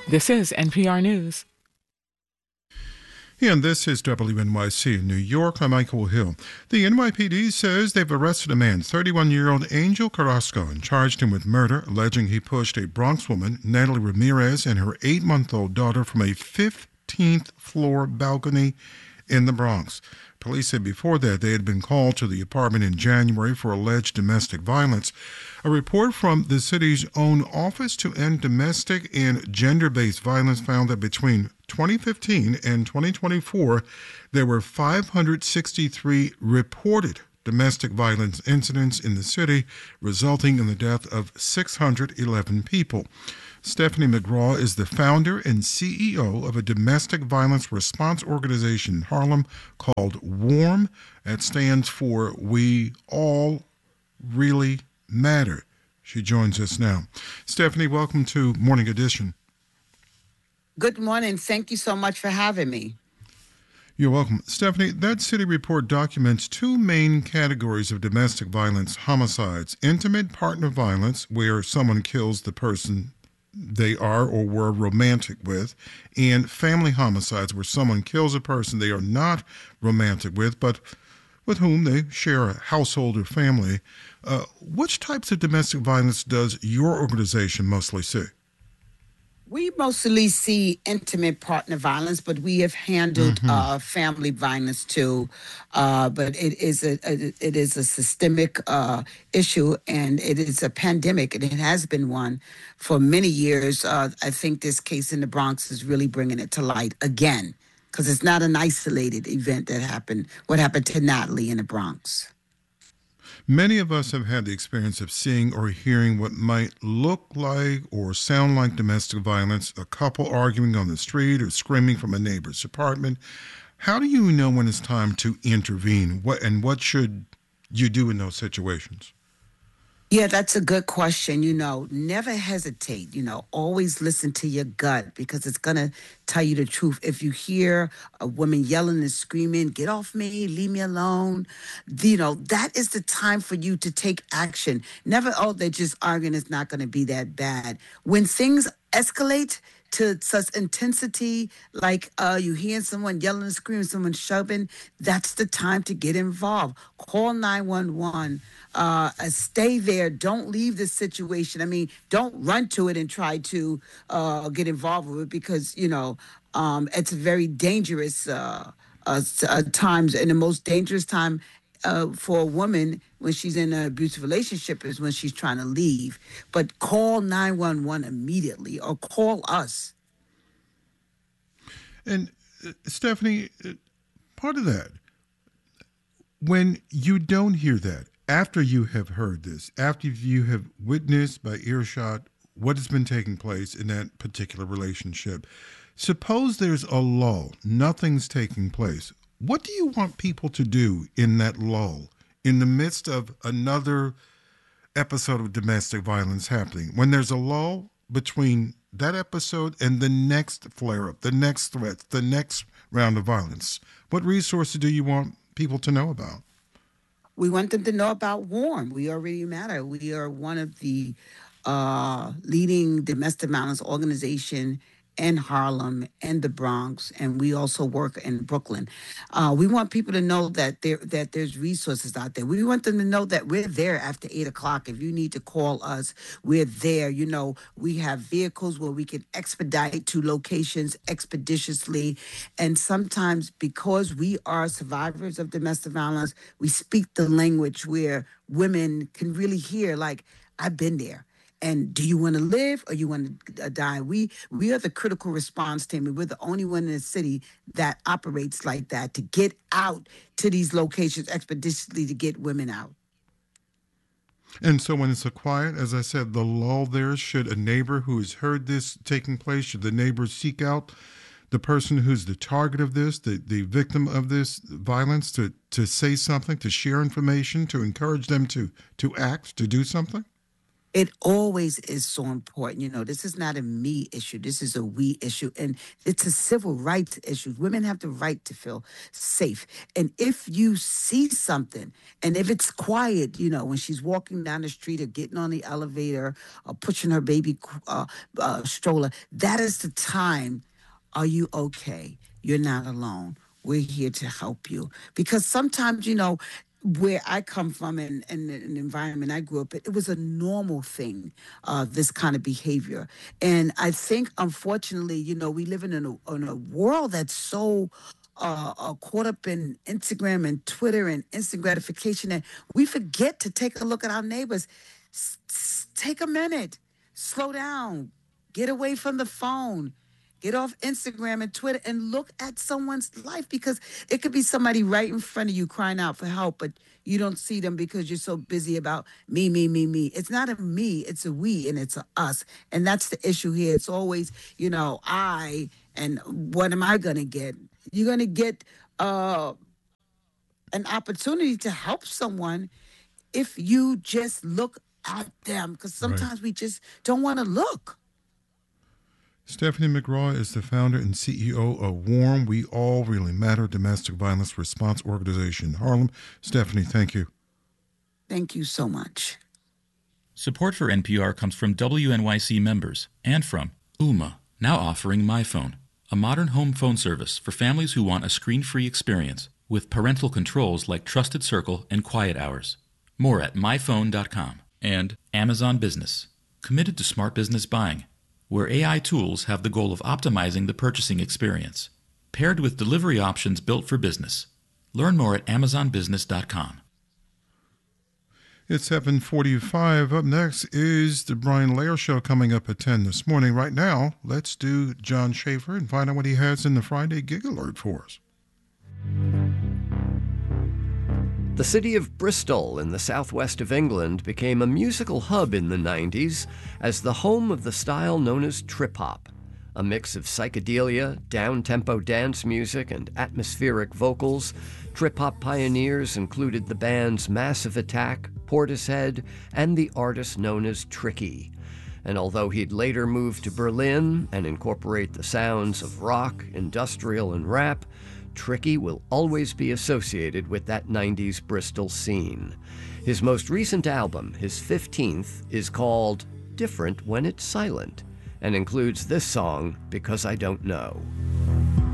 This is NPR News. And this is WNYC in New York. I'm Michael Hill. The NYPD says they've arrested a man, 31-year-old Angel Carrasco, and charged him with murder, alleging he pushed a Bronx woman, Natalie Ramirez, and her 8-month-old daughter from a 15th floor balcony in the Bronx. Police said before that they had been called to the apartment in January for alleged domestic violence. A report from the city's own Office to End Domestic and Gender-Based Violence found that between 2015 and 2024, there were 563 reported domestic violence incidents in the city, resulting in the death of 611 people. Stephanie McGraw is the founder and CEO of a domestic violence response organization in Harlem called WARM. That stands for We All Really Matter. She joins us now. Stephanie, welcome to Morning Edition. Good morning. Thank you so much for having me. You're welcome. Stephanie, that city report documents two main categories of domestic violence homicides: intimate partner violence, where someone kills the person they are or were romantic with, and family homicides, where someone kills a person they are not romantic with, but with whom they share a household or family. Which types of domestic violence does your organization mostly see? We mostly see intimate partner violence, but we have handled family violence too. But it is a systemic issue, and it is a pandemic, and it has been one for many years. I think this case in the Bronx is really bringing it to light again, because it's not an isolated event that happened. What happened to Natalie in the Bronx? Many of us have had the experience of seeing or hearing what might look like or sound like domestic violence, a couple arguing on the street or screaming from a neighbor's apartment. How do you know when it's time to intervene? What should you do in those situations? Yeah, that's a good question. Never hesitate. Always listen to your gut, because it's going to tell you the truth. If you hear a woman yelling and screaming, "Get off me, leave me alone," that is the time for you to take action. Never, they're just arguing, it's not going to be that bad. When things escalate to such intensity, like you hear someone yelling and screaming, someone shoving, that's the time to get involved. Call 911. Stay there. Don't leave the situation. Don't run to it and try to get involved with it, because, it's a very dangerous times. And the most dangerous time for a woman when she's in an abusive relationship is when she's trying to leave. But call 911 immediately, or call us. And Stephanie, part of that, when you don't hear that, after you have heard this, after you have witnessed by earshot what has been taking place in that particular relationship, suppose there's a lull, nothing's taking place. What do you want people to do in that lull, in the midst of another episode of domestic violence happening? When there's a lull between that episode and the next flare-up, the next threat, the next round of violence, what resources do you want people to know about? We want them to know about WARM. We Already Matter. We are one of the leading domestic violence organization in Harlem and the Bronx, and we also work in Brooklyn. We want people to know that there's resources out there. We want them to know that we're there after 8 o'clock. If you need to call us, we're there. We have vehicles where we can expedite to locations expeditiously. And sometimes, because we are survivors of domestic violence, we speak the language where women can really hear, like, I've been there. And do you want to live or you want to die? We are the critical response team, and we're the only one in the city that operates like that, to get out to these locations expeditiously to get women out. And so when it's a quiet, as I said, the lull there, should a neighbor who has heard this taking place, should the neighbor seek out the person who's the target of this, the victim of this violence, to say something, to share information, to encourage them to act, to do something? It always is so important. This is not a me issue. This is a we issue. And it's a civil rights issue. Women have the right to feel safe. And if you see something, and if it's quiet, when she's walking down the street or getting on the elevator or pushing her baby stroller, that is the time. Are you okay? You're not alone. We're here to help you. Because sometimes, where I come from and the environment I grew up in, it was a normal thing, this kind of behavior. And I think, unfortunately, we live in a world that's so caught up in Instagram and Twitter and instant gratification, and we forget to take a look at our neighbors. Take a minute, slow down, get away from the phone. Get off Instagram and Twitter and look at someone's life, because it could be somebody right in front of you crying out for help, but you don't see them because you're so busy about me, me, me, me. It's not a me, it's a we, and it's a us. And that's the issue here. It's always, I, and what am I going to get? You're going to get an opportunity to help someone if you just look at them, because sometimes we just don't want to look. Stephanie McGraw is the founder and CEO of WARM, We All Really Matter, domestic violence response organization in Harlem. Stephanie, thank you. Thank you so much. Support for NPR comes from WNYC members and from Ooma, now offering MyPhone, a modern home phone service for families who want a screen-free experience with parental controls like Trusted Circle and Quiet Hours. More at myphone.com. And Amazon Business, committed to smart business buying, where AI tools have the goal of optimizing the purchasing experience, paired with delivery options built for business. Learn more at amazonbusiness.com. It's 7:45. Up next is the Brian Lair Show coming up at 10 this morning. Right now, let's do John Schaefer and find out what he has in the Friday Gig Alert for us. The city of Bristol in the southwest of England became a musical hub in the 90s as the home of the style known as trip-hop, a mix of psychedelia, down-tempo dance music, and atmospheric vocals. Trip-hop pioneers included the bands Massive Attack, Portishead, and the artist known as Tricky. And although he'd later move to Berlin and incorporate the sounds of rock, industrial, and rap, Tricky will always be associated with that 90s Bristol scene. His most recent album, his 15th, is called Different When It's Silent, and includes this song, Because I Don't Know.